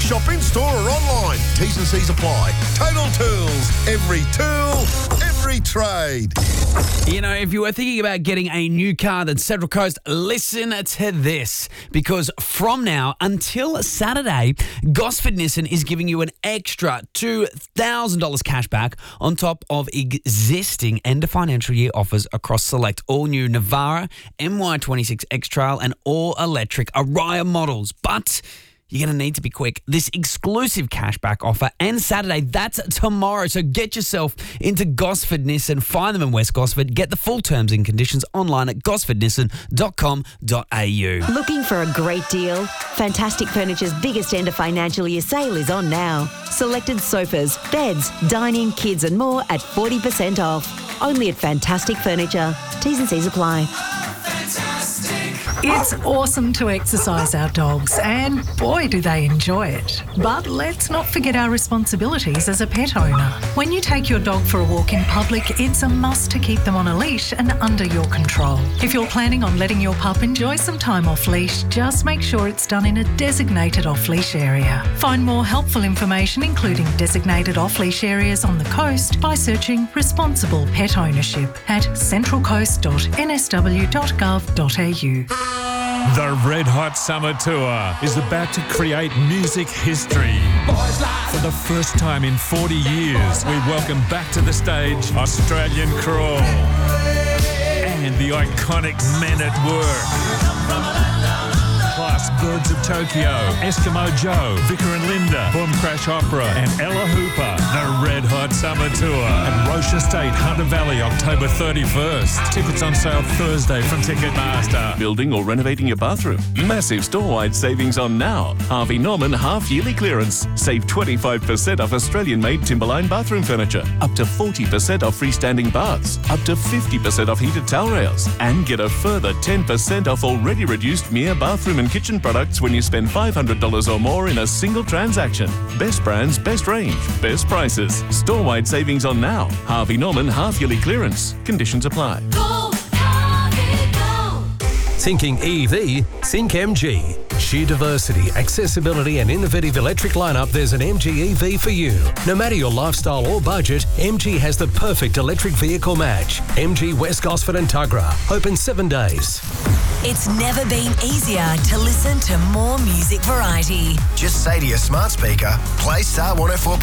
Shop in store or online. T's and C's apply. Total Tools. Every tool, every trade. You know, if you were thinking about getting a new car that's Central Coast, listen to this. Because from now until Saturday, Gosford Nissan is giving you an extra $2,000 cash back on top of existing end of financial year offers across select all new Navara, MY26 X-Trail and all electric Ariya models. But you're going to need to be quick. This exclusive cashback offer ends Saturday. That's tomorrow. So get yourself into Gosford Nissan. Find them in West Gosford. Get the full terms and conditions online at gosfordnissan.com.au. Looking for a great deal? Fantastic Furniture's biggest end of financial year sale is on now. Selected sofas, beds, dining, kids and more at 40% off. Only at Fantastic Furniture. T's and C's apply. It's awesome to exercise our dogs, and boy do they enjoy it. But let's not forget our responsibilities as a pet owner. When you take your dog for a walk in public, it's a must to keep them on a leash and under your control. If you're planning on letting your pup enjoy some time off leash, just make sure it's done in a designated off-leash area. Find more helpful information, including designated off-leash areas on the coast, by searching Responsible Pet Ownership at centralcoast.nsw.gov.au. The Red Hot Summer Tour is about to create music history. For the first time in 40 years, we welcome back to the stage Australian Crawl and the iconic Men at Work. Plus Birds of Tokyo, Eskimo Joe, Vicar and Linda, Boom Crash Opera and Ella Hooper. The Red Hot Summer Tour at Roche Estate, Hunter Valley, October 31st. Tickets on sale Thursday from Ticketmaster. Building or renovating your bathroom? Massive store-wide savings on now. Harvey Norman half-yearly clearance. Save 25% off Australian-made Timberline bathroom furniture. Up to 40% off freestanding baths. Up to 50% off heated towel rails. And get a further 10% off already reduced Mia bathroom and kitchen products when you spend $500 or more in a single transaction. Best brands, best range, best prices. Store-wide savings on now. Harvey Norman half-yearly clearance. Conditions apply. Go, Harvey, go. Thinking EV? Think MG. Sheer diversity, accessibility and innovative electric lineup, there's an MG EV for you. No matter your lifestyle or budget, MG has the perfect electric vehicle match. MG West Gosford and Tuggerah. Open 7 days. It's never been easier to listen to more music variety. Just say to your smart speaker, play Star 104.